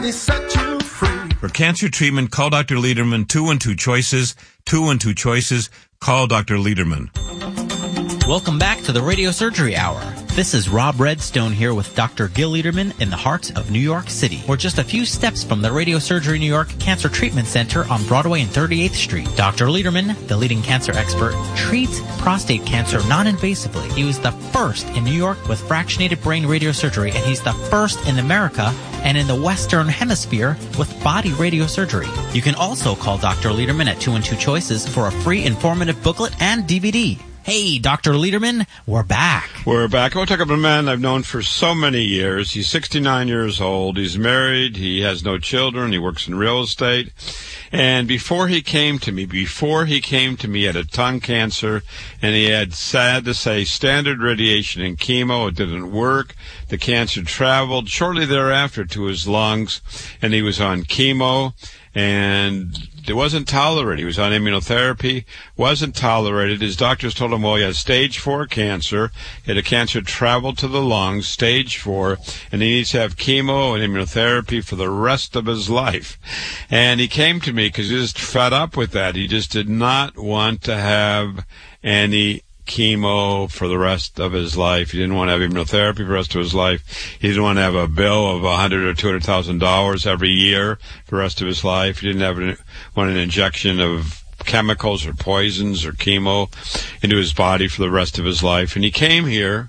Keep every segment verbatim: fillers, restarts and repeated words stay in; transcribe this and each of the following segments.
Set you free. For cancer treatment, call Doctor Lederman. Two and two choices. Two and two choices. Call Doctor Lederman. Welcome back to the Radio Surgery Hour. This is Rob Redstone here with Doctor Gil Lederman in the heart of New York City. We're just a few steps from the Radio Surgery New York Cancer Treatment Center on Broadway and thirty-eighth Street. Doctor Lederman, the leading cancer expert, treats prostate cancer non-invasively. He was the first in New York with fractionated brain radiosurgery, and he's the first in America and in the Western Hemisphere with body radiosurgery. You can also call Doctor Lederman at two and two choices for a free informative booklet and D V D. Hey, Doctor Lederman, we're back. We're back. I want to talk about a man I've known for so many years. He's sixty-nine years old. He's married. He has no children. He works in real estate. And before he came to me, before he came to me, he had a tongue cancer, and he had, sad to say, standard radiation and chemo. It didn't work. The cancer traveled shortly thereafter to his lungs, and he was on chemo, and it wasn't tolerated. He was on immunotherapy, wasn't tolerated. His doctors told him, well, he has stage four cancer. He had a cancer travel to the lungs, stage four, and he needs to have chemo and immunotherapy for the rest of his life. And he came to me because he was fed up with that. He just did not want to have any chemo for the rest of his life. He didn't want to have immunotherapy for the rest of his life. He didn't want to have a bill of a hundred or two hundred thousand dollars every year for the rest of his life. He didn't have an, want an injection of chemicals or poisons or chemo into his body for the rest of his life. And he came here,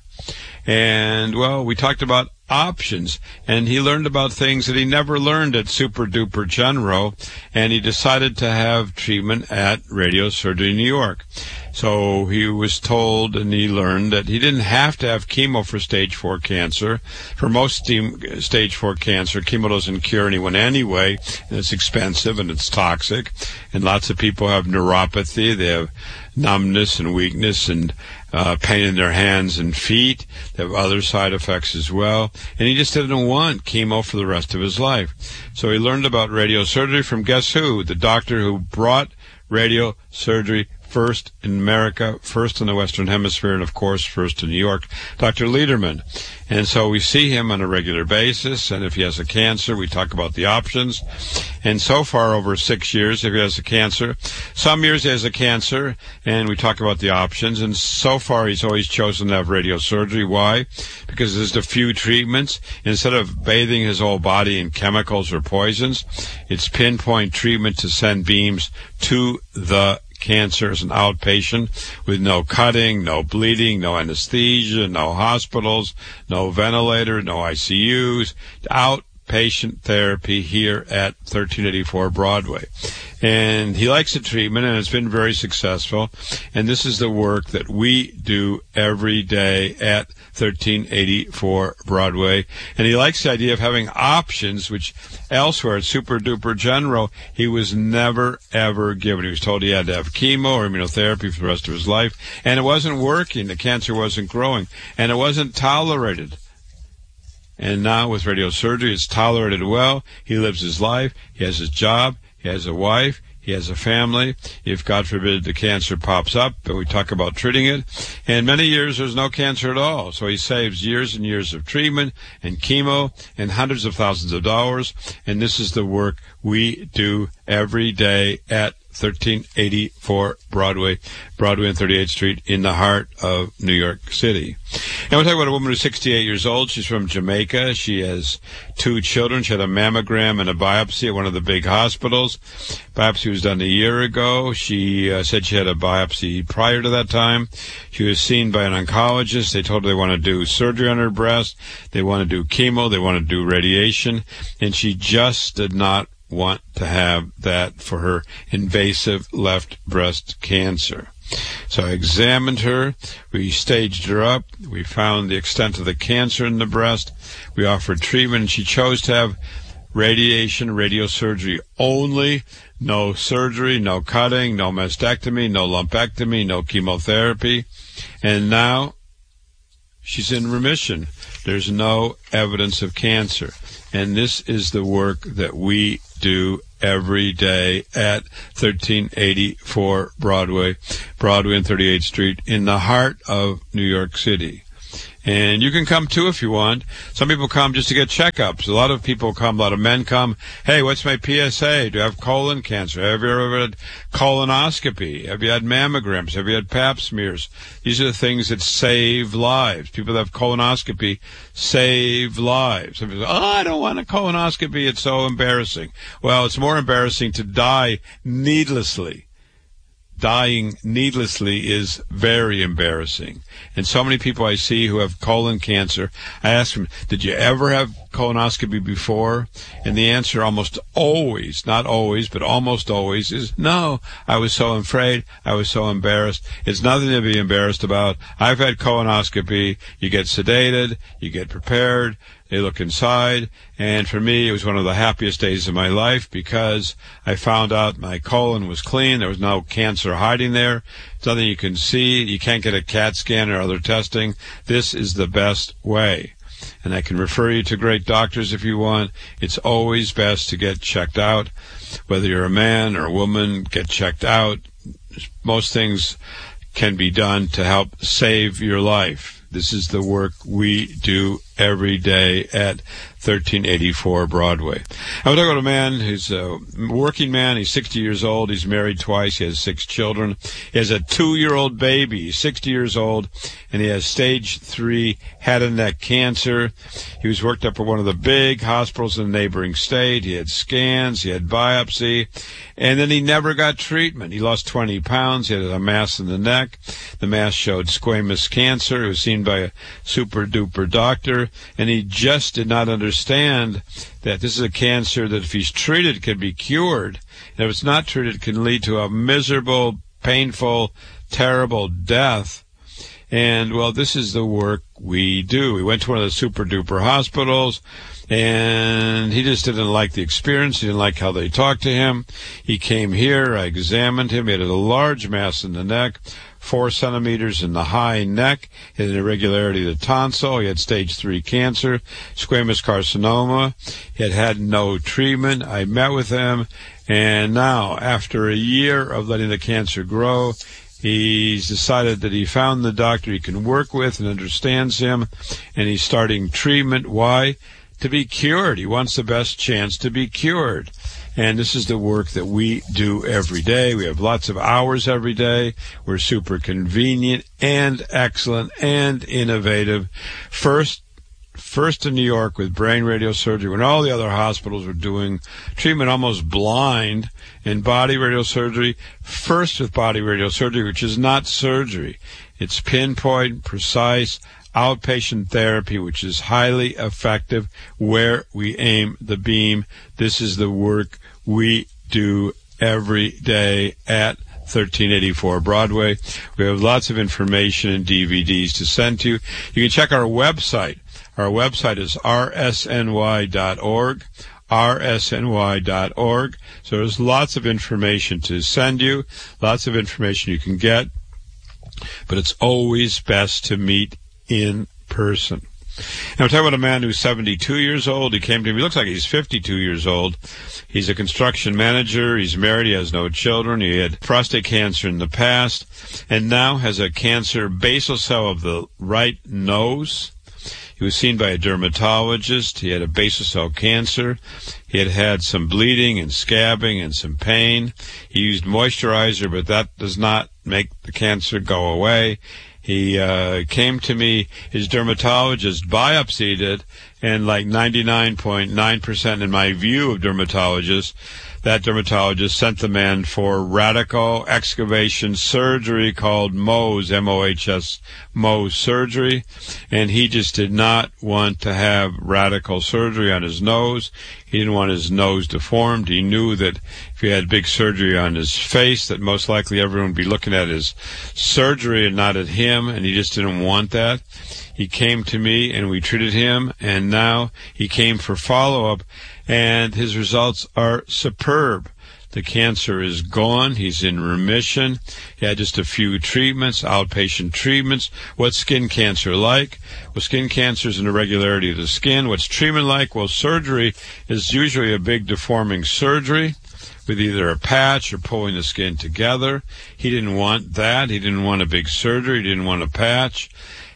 and well, we talked about options, and he learned about things that he never learned at Super Duper General, and he decided to have treatment at Radio Surgery New York. So he was told, and he learned that he didn't have to have chemo for stage four cancer. For most stage four cancer, chemo doesn't cure anyone anyway, and it's expensive and it's toxic, and lots of people have neuropathy. They have numbness and weakness and uh, pain in their hands and feet. They have other side effects as well. And he just didn't want chemo for the rest of his life. So he learned about radiosurgery from guess who? The doctor who brought radiosurgery first in America, first in the Western Hemisphere, and of course first in New York, Doctor Lederman. And so we see him on a regular basis, and if he has a cancer, we talk about the options. And so far, over six years, if he has a cancer, some years he has a cancer, and we talk about the options. And so far, he's always chosen to have radiosurgery. Why? Because there's a few treatments. Instead of bathing his whole body in chemicals or poisons, it's pinpoint treatment to send beams to the cancer as an outpatient with no cutting, no bleeding, no anesthesia, no hospitals, no ventilator, no I C Us, outpatient therapy here at thirteen eighty-four Broadway. And he likes the treatment, and it's been very successful. And this is the work that we do every day at thirteen eighty-four Broadway. And he likes the idea of having options, which elsewhere at Super Duper General, he was never, ever given. He was told he had to have chemo or immunotherapy for the rest of his life. And it wasn't working. The cancer wasn't growing. And it wasn't tolerated. And now with radiosurgery, it's tolerated well. He lives his life. He has his job. He has a wife. He has a family. If, God forbid, the cancer pops up, and we talk about treating it. And many years, there's no cancer at all. So he saves years and years of treatment and chemo and hundreds of thousands of dollars. And this is the work we do every day at thirteen eighty-four Broadway, Broadway and thirty-eighth Street in the heart of New York City. Now we're talking about a woman who's sixty-eight years old. She's from Jamaica. She has two children. She had a mammogram and a biopsy at one of the big hospitals. Biopsy was done a year ago. She uh, said she had a biopsy prior to that time. She was seen by an oncologist. They told her they want to do surgery on her breast. They want to do chemo. They want to do radiation. And she just did not want to have that for her invasive left breast cancer. So I examined her. We staged her up. We found the extent of the cancer in the breast. We offered treatment, and she chose to have radiation, radiosurgery only. No surgery, no cutting, no mastectomy, no lumpectomy, no chemotherapy. And now she's in remission. There's no evidence of cancer. And this is the work that we do every day at thirteen eighty-four Broadway, Broadway and thirty-eighth Street in the heart of New York City. And you can come too if you want. Some people come just to get checkups. A lot of people come, a lot of men come, hey, what's my P S A? Do I have colon cancer? Have you ever had colonoscopy? Have you had mammograms? Have you had pap smears? These are the things that save lives. People that have colonoscopy save lives. Some people say, oh, I don't want a colonoscopy. It's so embarrassing. Well, it's more embarrassing to die needlessly. Dying needlessly is very embarrassing. And so many people I see who have colon cancer, I ask them, did you ever have colonoscopy before? And the answer almost always, not always, but almost always is no. I was so afraid. I was so embarrassed. It's nothing to be embarrassed about. I've had colonoscopy. You get sedated. You get prepared. They look inside, and for me, it was one of the happiest days of my life because I found out my colon was clean. There was no cancer hiding there. It's nothing you can see. You can't get a CAT scan or other testing. This is the best way. And I can refer you to great doctors if you want. It's always best to get checked out. Whether you're a man or a woman, get checked out. Most things can be done to help save your life. This is the work we do every day at thirteen eighty-four Broadway. I was talking about a man who's a working man. He's sixty years old. He's married twice. He has six children. He has a two-year-old baby. He's sixty years old, and he has stage three head and neck cancer. He was worked up for one of the big hospitals in the neighboring state. He had scans. He had biopsy, and then he never got treatment. He lost twenty pounds. He had a mass in the neck. The mass showed squamous cancer. It was seen by a super-duper doctor, and he just did not understand that this is a cancer that if he's treated can be cured, and if it's not treated can lead to a miserable, painful, terrible death. And, well, this is the work we do. We went to one of the super-duper hospitals, and he just didn't like the experience. He didn't like how they talked to him. He came here. I examined him. He had a large mass in the neck, four centimeters in the high neck. He had an irregularity of the tonsil. He had stage three cancer, squamous carcinoma. He had had no treatment. I met with him, and now, after a year of letting the cancer grow, he's decided that he found the doctor he can work with and understands him, and he's starting treatment. Why? To be cured. He wants the best chance to be cured. And this is the work that we do every day. We have lots of hours every day. We're super convenient and excellent and innovative. First, first in New York with brain radiosurgery, when all the other hospitals were doing treatment almost blind, and body radiosurgery, first with body radiosurgery, which is not surgery. It's pinpoint, precise, outpatient therapy, which is highly effective where we aim the beam. This is the work we do every day at thirteen eighty-four Broadway. We have lots of information and D V Ds to send to you. You can check our website. Our website is r s n y dot org. r s n y dot org. So there's lots of information to send you, lots of information you can get, but it's always best to meet in person. Now, we're talking about a man who's seventy-two years old. He came to me. He looks like he's fifty-two years old. He's a construction manager. He's married. He has no children. He had prostate cancer in the past and now has a cancer basal cell of the right nose. He was seen by a dermatologist. He had a basal cell cancer. He had had some bleeding and scabbing and some pain. He used moisturizer, but that does not make the cancer go away. He uh, came to me, his dermatologist biopsied it, and like ninety-nine point nine percent in my view of dermatologists, that dermatologist sent the man for radical excavation surgery called Mohs, M O H S, Mohs surgery, and he just did not want to have radical surgery on his nose. He didn't want his nose deformed. He knew that if he had big surgery on his face, that most likely everyone would be looking at his surgery and not at him, and he just didn't want that. He came to me, and we treated him, and now he came for follow-up, and his results are superb. The cancer is gone. He's in remission. He had just a few treatments, outpatient treatments. What's skin cancer like? Well, skin cancer is an irregularity of the skin. What's treatment like? Well, surgery is usually a big deforming surgery with either a patch or pulling the skin together. He didn't want that. He didn't want a big surgery. He didn't want a patch.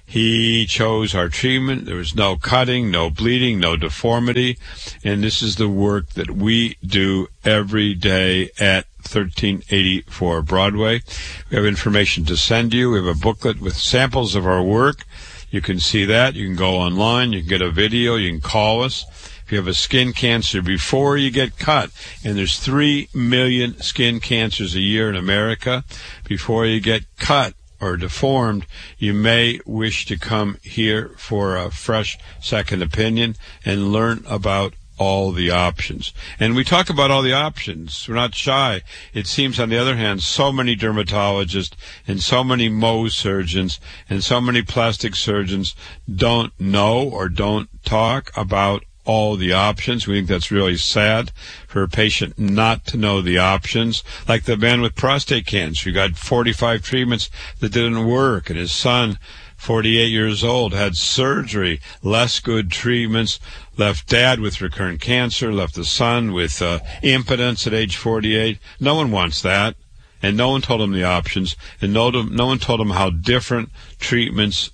He chose our treatment. There was no cutting, no bleeding, no deformity. And this is the work that we do every day at thirteen eighty-four Broadway. We have information to send you. We have a booklet with samples of our work. You can see that. You can go online. You can get a video. You can call us. If you have a skin cancer before you get cut, and there's three million skin cancers a year in America, before you get cut or deformed, you may wish to come here for a fresh second opinion and learn about all the options. And we talk about all the options. We're not shy. It seems, on the other hand, so many dermatologists and so many Mohs surgeons and so many plastic surgeons don't know or don't talk about all the options. We think that's really sad for a patient not to know the options. Like the man with prostate cancer, who got forty-five treatments that didn't work, and his son, forty-eight years old, had surgery, less good treatments, left dad with recurrent cancer, left the son with uh, impotence at age forty-eight. No one wants that, and no one told him the options, and no, no one told him how different treatments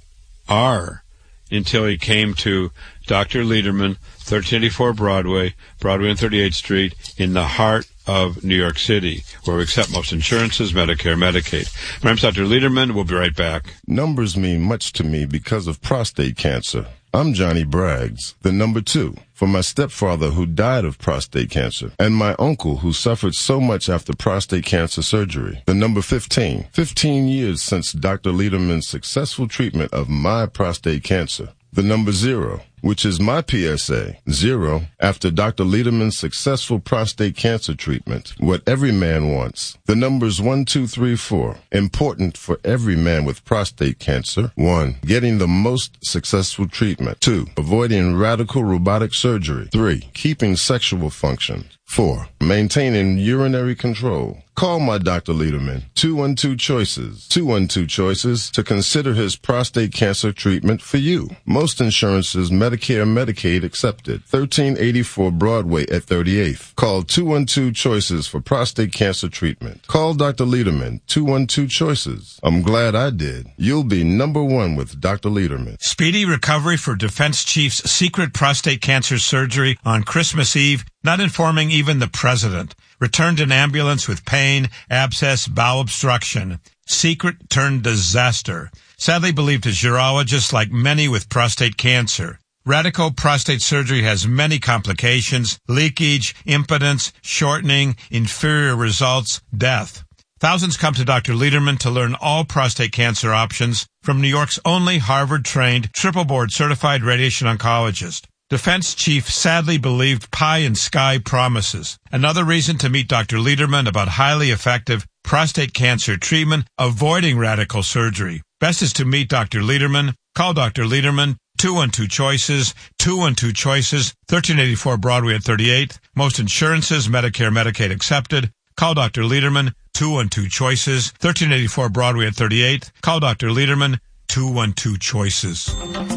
are until he came to Doctor Lederman, thirteen eighty-four Broadway, Broadway and thirty-eighth Street, in the heart of New York City, where we accept most insurances, Medicare, Medicaid. My name's Doctor Lederman. We'll be right back. Numbers mean much to me because of prostate cancer. I'm Johnny Braggs, the number two, for my stepfather who died of prostate cancer, and my uncle who suffered so much after prostate cancer surgery. The number fifteen, fifteen years since Doctor Lederman's successful treatment of my prostate cancer. The number zero, which is my P S A, zero, after Doctor Lederman's successful prostate cancer treatment, what every man wants. The numbers one, two, three, four, important for every man with prostate cancer. One, getting the most successful treatment. Two, avoiding radical robotic surgery. Three, keeping sexual function. Four, maintaining urinary control. Call my Doctor Lederman, two one two Choices, two one two Choices, to consider his prostate cancer treatment for you. Most insurances, Medicare, Medicaid accepted. thirteen eighty-four Broadway at thirty-eighth. Call two one two Choices for prostate cancer treatment. Call Doctor Lederman, two one two Choices. I'm glad I did. You'll be number one with Doctor Lederman. Speedy recovery for Defense Chief's secret prostate cancer surgery on Christmas Eve, not informing even the president. Returned in ambulance with pain, abscess, bowel obstruction. Secret turned disaster. Sadly believed as urologist, like many with prostate cancer. Radical prostate surgery has many complications: leakage, impotence, shortening, inferior results, death. Thousands come to Doctor Lederman to learn all prostate cancer options from New York's only Harvard-trained, triple-board certified radiation oncologist. Defense Chief sadly believed pie in sky promises. Another reason to meet Doctor Lederman about highly effective prostate cancer treatment, avoiding radical surgery. Best is to meet Doctor Lederman. Call Doctor Lederman, two one two Choices, two one two Choices, thirteen eighty-four Broadway at thirty-eighth. Most insurances, Medicare, Medicaid accepted. Call Doctor Lederman, two one two Choices, thirteen eighty-four Broadway at thirty-eighth. Call Doctor Lederman, two one two Choices.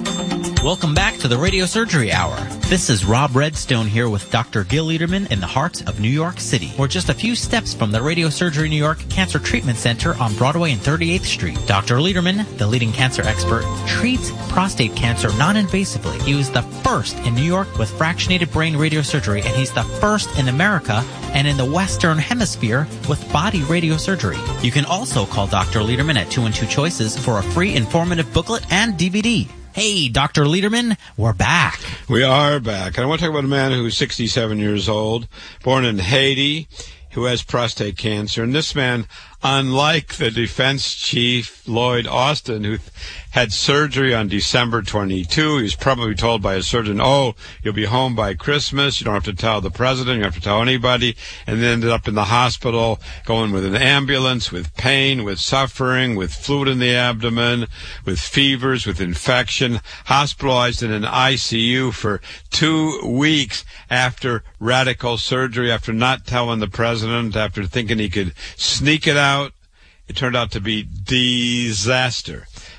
Welcome back to the Radio Surgery Hour. This is Rob Redstone here with Doctor Gil Lederman in the heart of New York City. We're just a few steps from the Radio Surgery New York Cancer Treatment Center on Broadway and thirty-eighth Street. Doctor Lederman, the leading cancer expert, treats prostate cancer non-invasively. He was the first in New York with fractionated brain radiosurgery, and he's the first in America and in the Western Hemisphere with body radiosurgery. You can also call Doctor Lederman at two one two Choices for a free informative booklet and D V D. Hey, Doctor Lederman, we're back. We are back. And I want to talk about a man who's sixty-seven years old, born in Haiti, who has prostate cancer. And this man, unlike the defense chief, Lloyd Austin, who had surgery on December twenty-second, he was probably told by a surgeon, oh, you'll be home by Christmas. You don't have to tell the president. You don't have to tell anybody. And then ended up in the hospital going with an ambulance, with pain, with suffering, with fluid in the abdomen, with fevers, with infection, hospitalized in an I C U for two weeks after radical surgery, after not telling the president, after thinking he could sneak it out. It turned out to be disaster.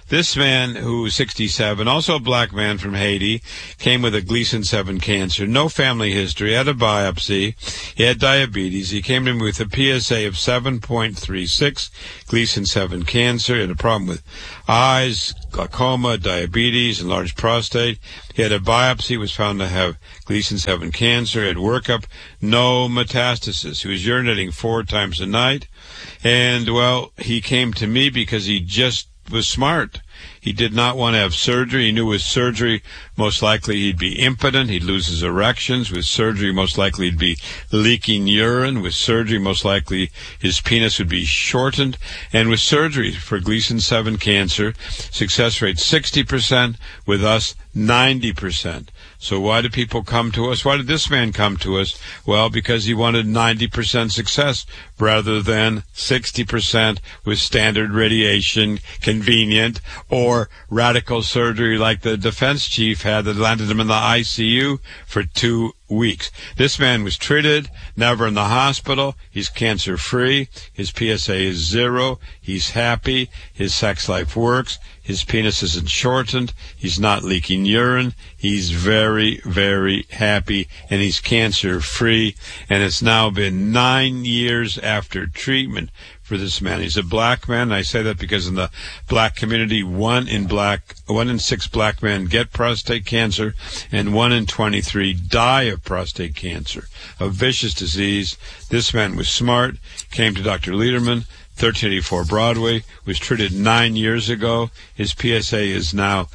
This man, who was sixty-seven, also a black man from Haiti, came with a Gleason seven cancer, no family history, had a biopsy, he had diabetes, he came to me with a P S A of seven point three six, Gleason seven cancer, he had a problem with eyes, glaucoma, diabetes, enlarged prostate. He had a biopsy, was found to have Gleason seven cancer, had workup, no metastasis. He was urinating four times a night, and, well, he came to me because he just was smart. He did not want to have surgery. He knew with surgery, most likely he'd be impotent. He'd lose his erections. With surgery, most likely he'd be leaking urine. With surgery, most likely his penis would be shortened. And with surgery for Gleason seven cancer, success rate sixty percent. With us, ninety percent. So why do people come to us? Why did this man come to us? Well, because he wanted ninety percent success rather than sixty percent with standard radiation, convenient, or radical surgery like the defense chief had that landed him in the I C U for two weeks. This man was treated, never in the hospital. He's cancer-free. His P S A is zero. He's happy. His sex life works. His penis isn't shortened. He's not leaking urine. He's very, very happy, and he's cancer-free. And it's now been nine years after treatment for this man. He's a black man. I say that because in the black community, one in black, one in six black men get prostate cancer, and one in twenty-three die of prostate cancer, a vicious disease. This man was smart, came to Doctor Lederman, thirteen eighty-four Broadway, was treated nine years ago. His P S A is now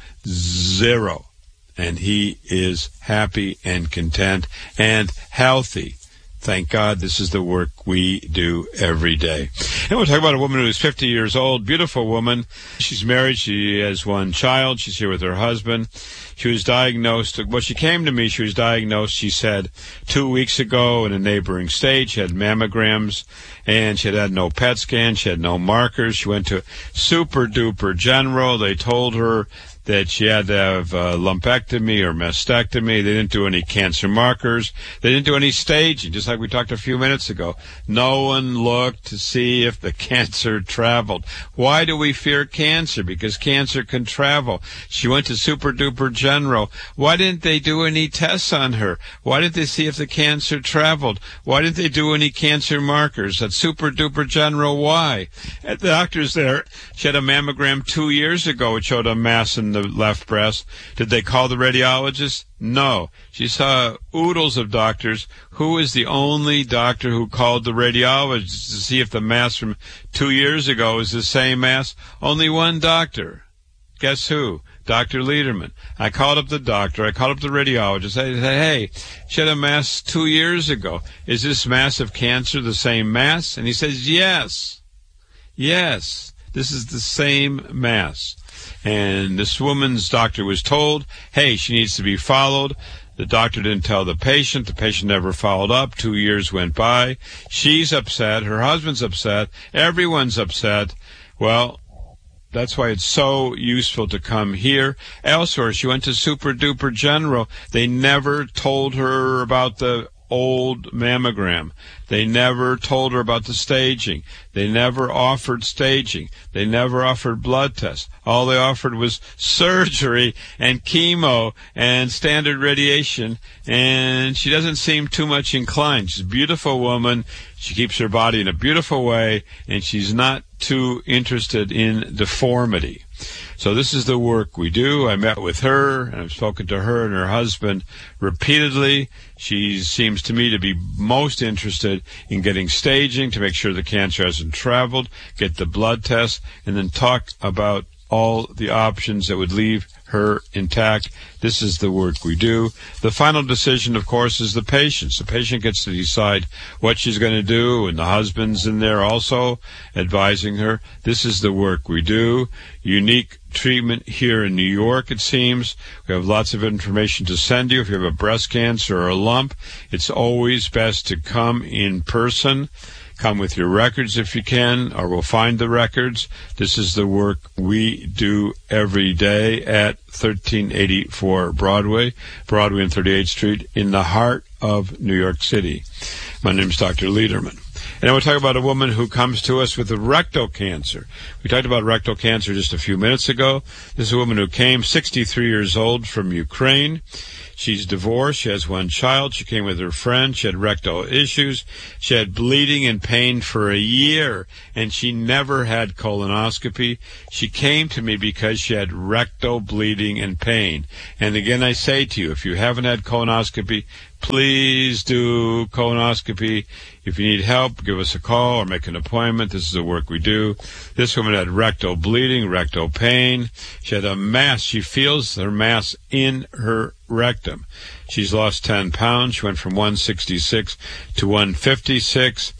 zero, and he is happy and content and healthy. Thank God this is the work we do every day. And we'll talk about a woman who is fifty years old, beautiful woman. She's married. She has one child. She's here with her husband. She was diagnosed, well, she came to me, she was diagnosed, she said, two weeks ago in a neighboring state. She had mammograms, and she had had no P E T scan. She had no markers. She went to Super Duper General. They told her that she had to have a lumpectomy or mastectomy. They didn't do any cancer markers. They didn't do any staging, just like we talked a few minutes ago. No one looked to see if the cancer traveled. Why do we fear cancer? Because cancer can travel. She went to Super Duper General. Why didn't they do any tests on her? Why didn't they see if the cancer traveled? Why didn't they do any cancer markers at Super Duper General? Why? At the doctors there, she had a mammogram two years ago. It showed a mass in the left breast. Did they call the radiologist? No. She saw oodles of doctors. Who is the only doctor who called the radiologist to see if the mass from two years ago is the same mass? Only one doctor. Guess who? Doctor Lederman. I called up the doctor. I called up the radiologist. I said, hey, she had a mass two years ago. Is this mass of cancer the same mass? And he says, yes. Yes. This is the same mass. And this woman's doctor was told, hey, she needs to be followed. The doctor didn't tell the patient. The patient never followed up. Two years went by. She's upset. Her husband's upset. Everyone's upset. Well, that's why it's so useful to come here. Elsewhere, she went to Super Duper General. They never told her about the old mammogram. They never told her about the staging. They never offered staging. They never offered blood tests. All they offered was surgery and chemo and standard radiation, and she doesn't seem too much inclined. She's a beautiful woman. She keeps her body in a beautiful way, and she's not too interested in deformity. So this is the work we do. I met with her, and I've spoken to her and her husband repeatedly. She seems to me to be most interested in getting staging to make sure the cancer hasn't traveled, get the blood test, and then talk about all the options that would leave her intact. This is the work we do. The final decision, of course, is the patient's. The patient gets to decide what she's going to do, and the husband's in there also advising her. This is the work we do. Unique treatment here in New York, it seems. We have lots of information to send you. If you have a breast cancer or a lump, it's always best to come in person. Come with your records if you can, or we'll find the records. This is the work we do every day at thirteen eighty-four Broadway, Broadway and thirty-eighth Street, in the heart of New York City. My name is Doctor Lederman. And then we'll talk about a woman who comes to us with a rectal cancer. We talked about rectal cancer just a few minutes ago. This is a woman who came, sixty-three years old, from Ukraine. She's divorced. She has one child. She came with her friend. She had rectal issues. She had bleeding and pain for a year, and she never had colonoscopy. She came to me because she had rectal bleeding and pain. And again, I say to you, if you haven't had colonoscopy, please do colonoscopy. If you need help, give us a call or make an appointment. This is the work we do. This woman had rectal bleeding, rectal pain. She had a mass. She feels her mass in her rectum. She's lost ten pounds. She went from one sixty-six to one fifty-six.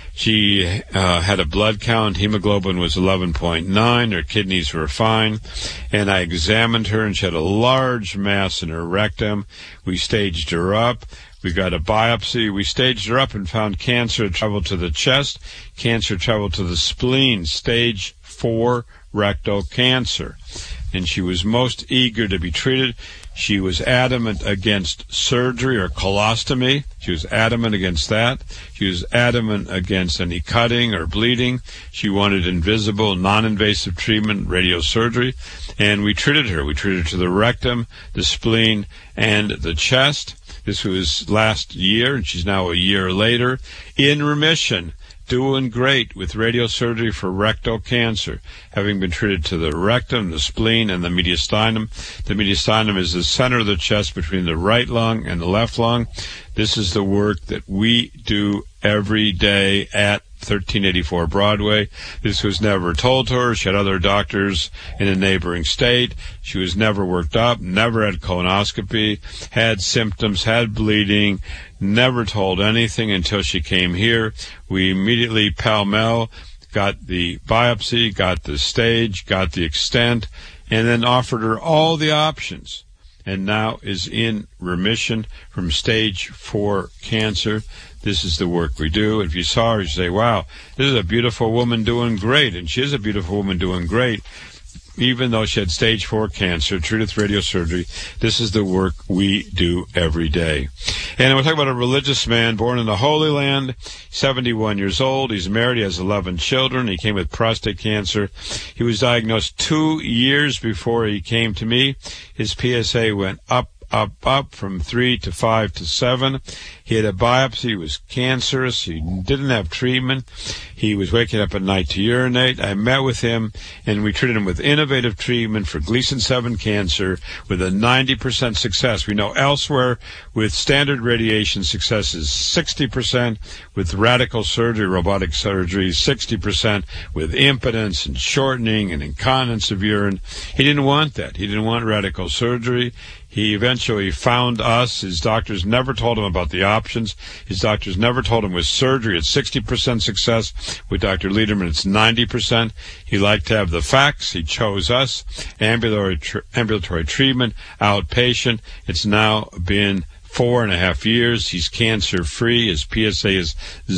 She uh, had a blood count. Hemoglobin was eleven point nine. Her kidneys were fine. And I examined her, and she had a large mass in her rectum. We staged her up. We got a biopsy. We staged her up and found cancer traveled to the chest. Cancer traveled to the spleen. Stage four rectal cancer. And she was most eager to be treated. She was adamant against surgery or colostomy. She was adamant against that. She was adamant against any cutting or bleeding. She wanted invisible, non-invasive treatment, radiosurgery. And we treated her. We treated her to the rectum, the spleen, and the chest. This was last year, and she's now a year later in remission, doing great with radiosurgery for rectal cancer, having been treated to the rectum, the spleen, and the mediastinum. The mediastinum is the center of the chest between the right lung and the left lung. This is the work that we do every day at thirteen eighty-four Broadway. This was never told to her. She had other doctors in a neighboring state. She was never worked up, never had colonoscopy, had symptoms, had bleeding, never told anything until she came here. We immediately pell-mell got the biopsy, got the stage, got the extent, and then offered her all the options, and now is in remission from stage four cancer. This is the work we do. If you saw her, you say, wow, this is a beautiful woman doing great. And she is a beautiful woman doing great. Even though she had stage four cancer, treated with radiosurgery, this is the work we do every day. And we'll talk about a religious man born in the Holy Land, seventy-one years old. He's married. He has eleven children. He came with prostate cancer. He was diagnosed two years before he came to me. His P S A went up, up, up from three to five to seven. He had a biopsy. He was cancerous. He didn't have treatment. He was waking up at night to urinate. I met with him, and we treated him with innovative treatment for Gleason seven cancer with a ninety percent success. We know elsewhere with standard radiation success is sixty percent, with radical surgery, robotic surgery, sixty percent, with impotence and shortening and incontinence of urine. He didn't want that. He didn't want radical surgery. He eventually found us. His doctors never told him about the options. His doctors never told him with surgery it's sixty percent success. With Doctor Lederman, it's ninety percent. He liked to have the facts. He chose us. Ambulatory, tr- ambulatory treatment, outpatient. It's now been four and a half years. He's cancer-free. His P S A is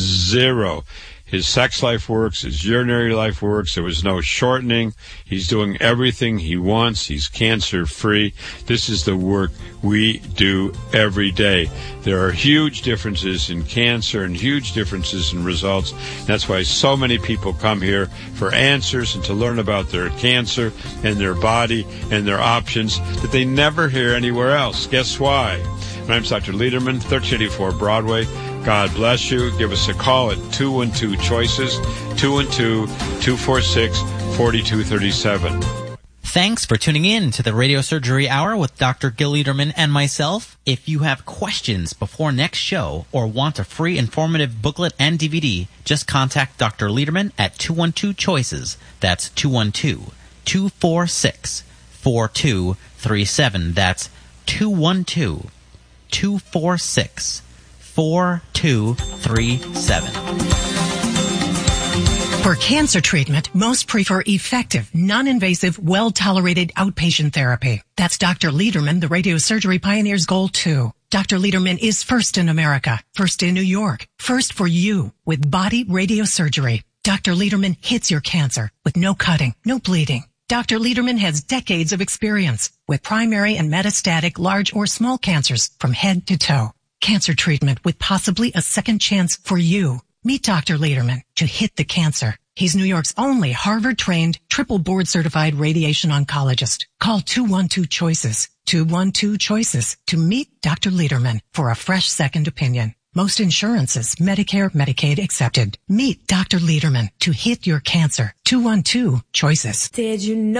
zero. His sex life works. His urinary life works. There was no shortening. He's doing everything he wants. He's cancer-free. This is the work we do every day. There are huge differences in cancer and huge differences in results. That's why so many people come here for answers and to learn about their cancer and their body and their options that they never hear anywhere else. Guess why? My name's Doctor Lederman, thirteen eighty-four Broadway. God bless you. Give us a call at two one two choices, two one two, two four six, four two three seven. Thanks for tuning in to the Radio Surgery Hour with Doctor Gil Lederman and myself. If you have questions before next show or want a free informative booklet and D V D, just contact Doctor Lederman at two one two choices. That's two one two, two four six, four two three seven. That's two one two, two four six, four two three seven. For cancer treatment, most prefer effective, non-invasive, well-tolerated outpatient therapy. That's Doctor Lederman, the radiosurgery pioneer's goal, too. Doctor Lederman is first in America, first in New York, first for you with body radiosurgery. Doctor Lederman hits your cancer with no cutting, no bleeding. Doctor Lederman has decades of experience with primary and metastatic large or small cancers from head to toe. Cancer treatment with possibly a second chance for you. Meet Doctor Lederman to hit the cancer. He's New York's only Harvard-trained, triple board-certified radiation oncologist. Call two one two choices, two one two choices to meet Doctor Lederman for a fresh second opinion. Most insurances, Medicare, Medicaid accepted. Meet Doctor Lederman to hit your cancer. two one two choices. Did you know?